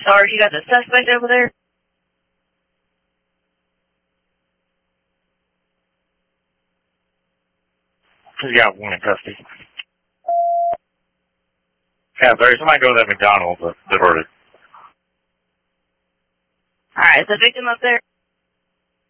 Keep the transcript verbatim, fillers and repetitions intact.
Sarge, you got the suspect over there? He's got one in custody. Yeah, sorry, somebody go to that McDonald's that's diverted. Alright, is the victim up there?